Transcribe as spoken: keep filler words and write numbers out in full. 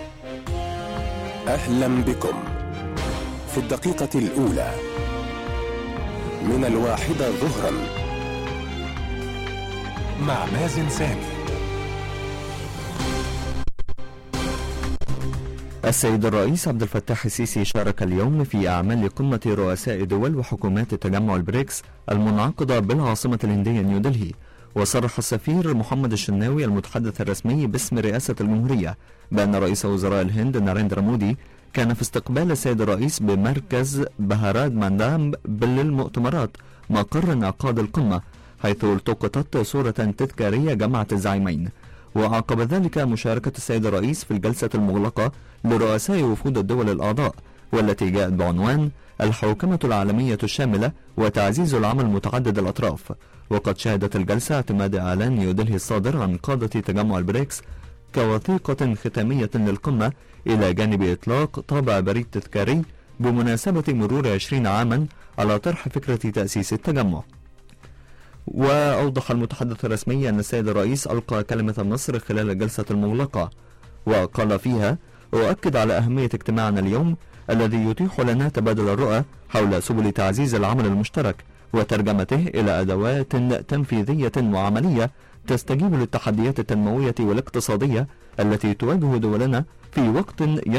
أهلا بكم في الدقيقة الأولى من الواحدة ظهرا مع مازن سامي. السيد الرئيس عبد الفتاح السيسي شارك اليوم في أعمال قمة رؤساء دول وحكومات تجمع البريكس المنعقدة بالعاصمة الهندية نيودلهي. وصرح السفير محمد الشناوي المتحدث الرسمي باسم رئاسة الجمهورية بأن رئيس وزراء الهند ناريندرا مودي كان في استقبال السيد الرئيس بمركز بهارات ماندام للمؤتمرات مقر انعقاد القمة، حيث التقطت صورة تذكارية جمعت الزعيمين. وعقب ذلك مشاركة السيد الرئيس في الجلسة المغلقة لرؤساء وفود الدول الأعضاء، والتي جاءت بعنوان الحوكمة العالمية الشاملة وتعزيز العمل متعدد الأطراف. وقد شهدت الجلسة اعتماد إعلان نيودلهي الصادر عن قادة تجمع البريكس كوثيقة ختامية للقمة، إلى جانب إطلاق طابع بريد تذكاري بمناسبة مرور عشرين عاما على طرح فكرة تأسيس التجمع. وأوضح المتحدث الرسمي أن السيد الرئيس ألقى كلمة النصر خلال الجلسة المغلقة، وقال فيها: أؤكد على أهمية اجتماعنا اليوم الذي يتيح لنا تبادل الرؤى حول سبل تعزيز العمل المشترك وترجمته إلى أدوات تنفيذية وعملية تستجيب للتحديات التنموية والاقتصادية التي تواجه دولنا في وقت